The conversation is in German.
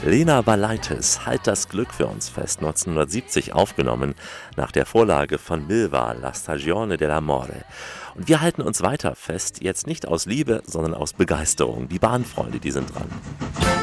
Lena Valaitis, Halt das Glück für uns fest, 1970 aufgenommen, nach der Vorlage von Milva, La Stagione dell'Amore. Und wir halten uns weiter fest, jetzt nicht aus Liebe, sondern aus Begeisterung. Die Bahnfreunde, die sind dran.